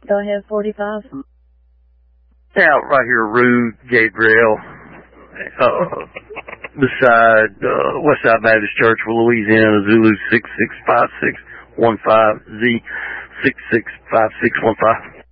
Go ahead, 45. Yeah, right here, Rue Gabriel, beside Westside Baptist Church for Louisiana, Zulu 665615Z 665615.